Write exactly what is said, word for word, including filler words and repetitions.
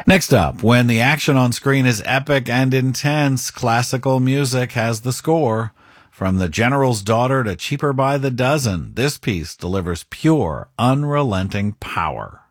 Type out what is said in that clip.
Next up, when the action on screen is epic and intense, classical music has the score. From The General's Daughter to Cheaper by the Dozen, this piece delivers pure, unrelenting power.